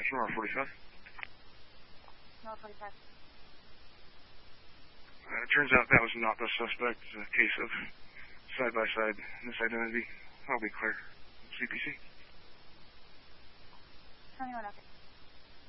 from R45. R45. It turns out that was not the suspect. It's a case of side-by-side misidentity. I'll be clear. CPC. 21 okay.